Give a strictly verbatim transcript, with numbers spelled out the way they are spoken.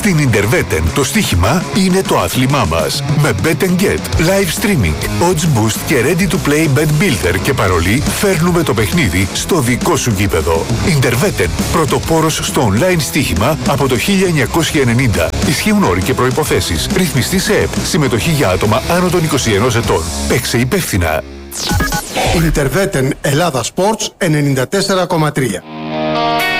Στην Ιντερβέτεν το στοίχημα είναι το άθλημά μας. Με Bet and Get, live streaming, odds boost και ready to play bet builder και παρολί φέρνουμε το παιχνίδι στο δικό σου γήπεδο. Ιντερβέτεν, πρωτοπόρος στο online στοίχημα από το χίλια εννιακόσια ενενήντα. Ισχύουν όροι και προϋποθέσεις. Ρυθμιστή σε ΕΠ. Συμμετοχή για άτομα άνω των είκοσι ενός ετών. Παίξε υπεύθυνα. Ιντερβέτεν Ελλάδα Sports ενενήντα τέσσερα κόμμα τρία.